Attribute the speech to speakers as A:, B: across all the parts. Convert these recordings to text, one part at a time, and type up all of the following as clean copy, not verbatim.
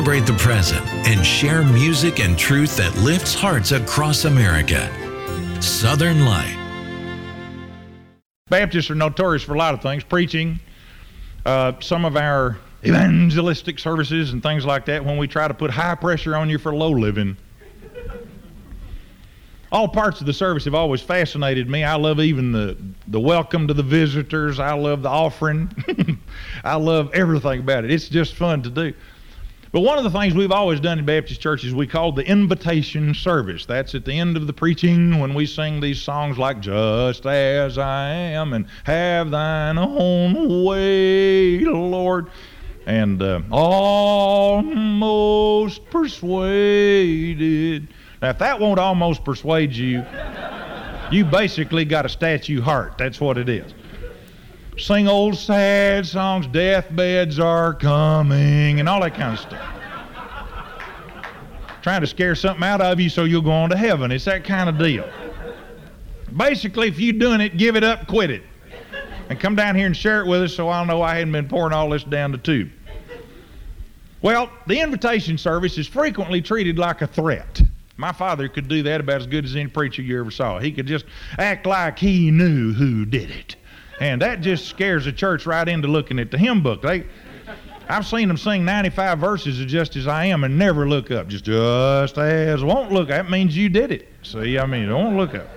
A: Celebrate the present and share music and truth that lifts hearts across America. Southern Light.
B: Baptists are notorious for a lot of things. Preaching, some of our evangelistic services and things like that, when we try to put high pressure on you for low living. All parts of the service have always fascinated me. I love even the welcome to the visitors. I love the offering. I love everything about it. It's just fun to do. But one of the things we've always done in Baptist churches, we call the invitation service. That's at the end of the preaching when we sing these songs like Just As I Am and Have Thine Own Way, Lord, and Almost Persuaded. Now, if that won't almost persuade you, you basically got a statue heart. That's what it is. Sing old sad songs, deathbeds are coming, and all that kind of stuff. Trying to scare something out of you so you'll go on to heaven. It's that kind of deal. Basically, if you're doing it, give it up, quit it. And come down here and share it with us so I'll know I hadn't been pouring all this down the tube. Well, the invitation service is frequently treated like a threat. My father could do that about as good as any preacher you ever saw. He could just act like he knew who did it. And that just scares the church right into looking at the hymn book. I've seen them sing 95 verses of Just As I Am and never look up. Just as, won't look. That means you did it. See, don't look up.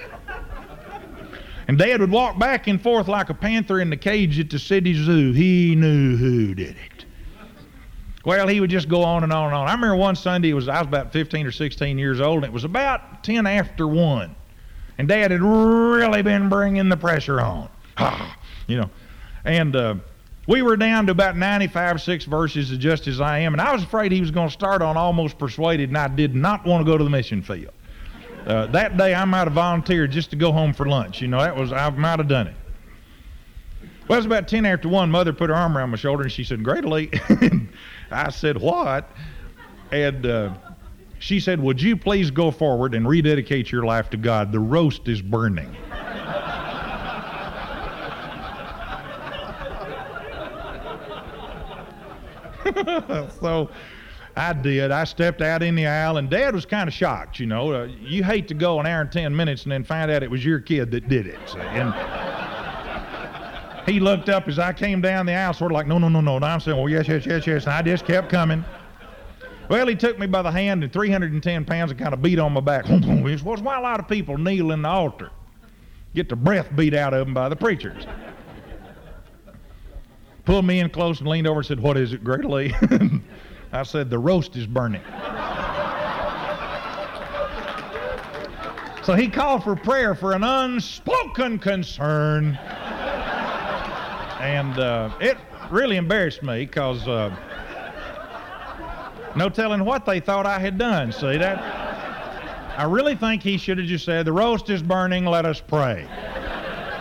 B: And Dad would walk back and forth like a panther in the cage at the city zoo. He knew who did it. Well, he would just go on and on and on. I remember one Sunday, I was about 15 or 16 years old, and it was about 10 after 1. And Dad had really been bringing the pressure on. And we were down to about 6 verses of Just As I Am, and I was afraid he was going to start on Almost Persuaded, and I did not want to go to the mission field. That day I might have volunteered just to go home for lunch. I might have done it. Well, it was about 10 after 1. Mother put her arm around my shoulder, and she said, "Greatly." I said, "What?" And she said, "Would you please go forward and rededicate your life to God? The roast is burning." So I did. I stepped out in the aisle, and Dad was kind of shocked, You hate to go an hour and 10 minutes and then find out it was your kid that did it. And he looked up as I came down the aisle, sort of like, no. And I'm saying, "Well, yes. And I just kept coming. Well, he took me by the hand, and 310 pounds and kind of beat on my back. Which was why a lot of people kneel in the altar. Get the breath beat out of them by the preachers. Pulled me in close and leaned over and said, "What is it, Great Lee?" I said, "The roast is burning." So he called for prayer for an unspoken concern. And it really embarrassed me because no telling what they thought I had done. See that? I really think he should have just said, "The roast is burning, let us pray."